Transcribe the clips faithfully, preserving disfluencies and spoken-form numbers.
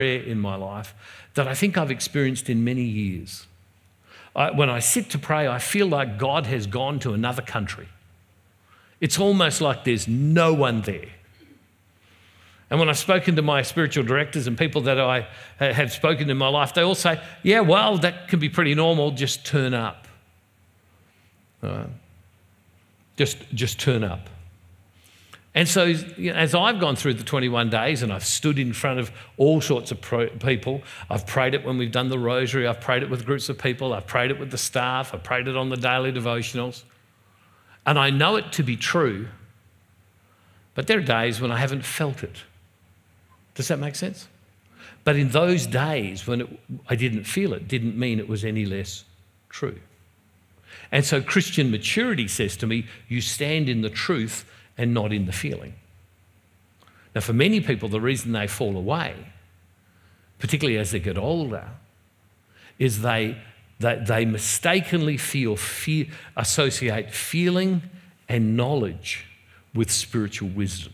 in my life that I think I've experienced in many years. I, when I sit to pray, I feel like God has gone to another country. It's almost like there's no one there. And when I've spoken to my spiritual directors and people that I have spoken to in my life, they all say, yeah, well, that can be pretty normal, just turn up. Uh, just, just turn up. And so you know, as I've gone through the twenty-one days and I've stood in front of all sorts of pro- people, I've prayed it when we've done the rosary, I've prayed it with groups of people, I've prayed it with the staff, I've prayed it on the daily devotionals, and I know it to be true, but there are days when I haven't felt it. Does that make sense? But in those days when it, I didn't feel it, didn't mean it was any less true. And so Christian maturity says to me, you stand in the truth and not in the feeling. Now, for many people, the reason they fall away, particularly as they get older, is they, they, they mistakenly feel, fear, associate feeling and knowledge with spiritual wisdom.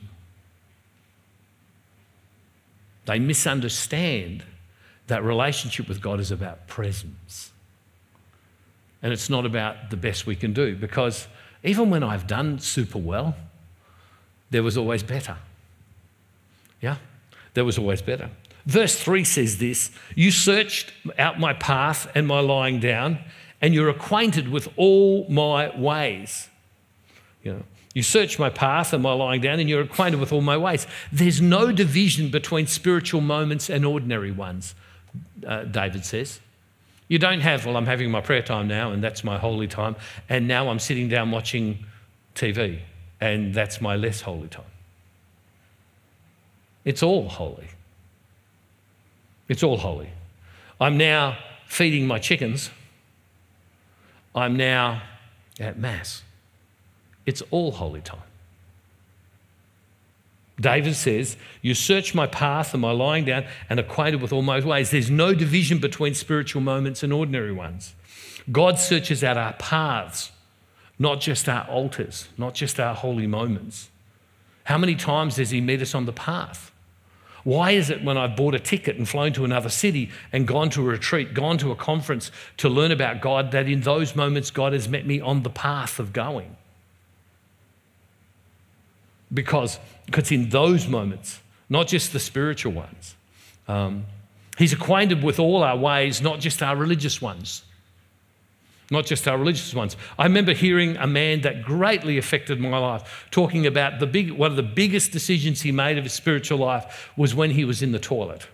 They misunderstand that relationship with God is about presence. And it's not about the best we can do, because even when I've done super well, there was always better. Yeah, there was always better. Verse three says this, you searched out my path and my lying down, and you're acquainted with all my ways. You know, you search my path and my lying down, and you're acquainted with all my ways. There's no division between spiritual moments and ordinary ones, uh, David says. You don't have, well, I'm having my prayer time now, and that's my holy time, and now I'm sitting down watching T V, and that's my less holy time. It's all holy. It's all holy. I'm now feeding my chickens. I'm now at Mass. It's all holy time. David says, you search my path and my lying down and acquainted with all my ways. There's no division between spiritual moments and ordinary ones. God searches out our paths, not just our altars, not just our holy moments. How many times does he meet us on the path? Why is it when I've bought a ticket and flown to another city and gone to a retreat, gone to a conference to learn about God, that in those moments God has met me on the path of going? Because, because in those moments, not just the spiritual ones, um, he's acquainted with all our ways, not just our religious ones. Not just our religious ones. I remember hearing a man that greatly affected my life talking about the big, one of the biggest decisions he made of his spiritual life was when he was in the toilet.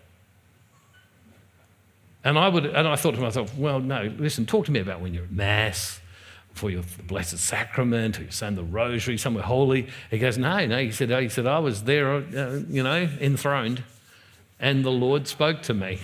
And I would, and I thought to myself, well, no, listen, talk to me about when you're at Mass, for your Blessed Sacrament, or you're saying the Rosary, somewhere holy. He goes, no, no. He said, he said, I was there, uh, you know, enthroned, and the Lord spoke to me.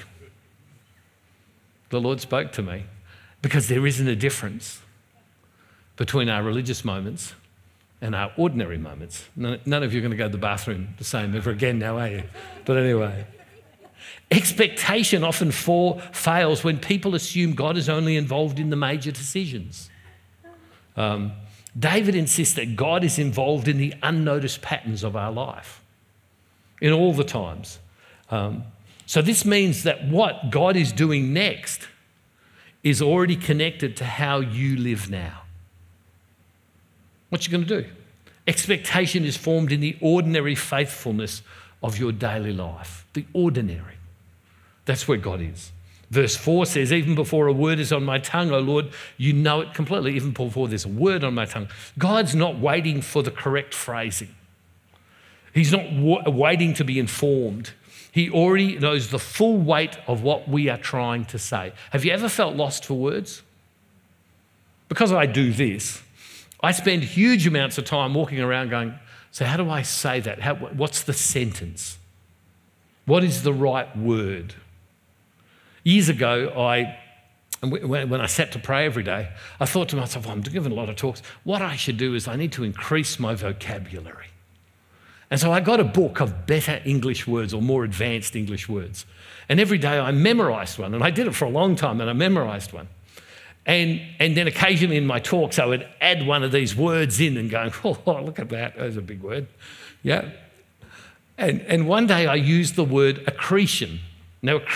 The Lord spoke to me. Because there isn't a difference between our religious moments and our ordinary moments. None, none of you are going to go to the bathroom the same ever again now, are you? But anyway. Expectation often fall, fails when people assume God is only involved in the major decisions. Um, David insists that God is involved in the unnoticed patterns of our life, in all the times. Um, so this means that what God is doing next is already connected to how you live now. What you going to do? Expectation is formed in the ordinary faithfulness of your daily life, the ordinary. That's where God is. Verse four says, even before a word is on my tongue, O Lord, you know it completely, even before there's a word on my tongue. God's not waiting for the correct phrasing. He's not w- waiting to be informed. He already knows the full weight of what we are trying to say. Have you ever felt lost for words? Because I do this, I spend huge amounts of time walking around going, so how do I say that? How, what's the sentence? What is the right word? Years ago, I, when I sat to pray every day, I thought to myself, well, I'm giving a lot of talks. What I should do is I need to increase my vocabulary. And so I got a book of better English words or more advanced English words. And every day I memorised one, and I did it for a long time, and I memorised one. And, and then occasionally in my talks I would add one of these words in and go, oh, look at that, that's a big word. Yeah. And, and one day I used the word accretion. Now,